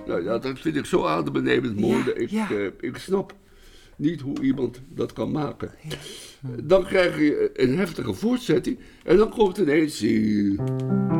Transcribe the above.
Nou ja, dat vind ik zo adembenemend mooi. Ja, Ik snap niet hoe iemand dat kan maken. Dan krijg je een heftige voortzetting en dan komt ineens...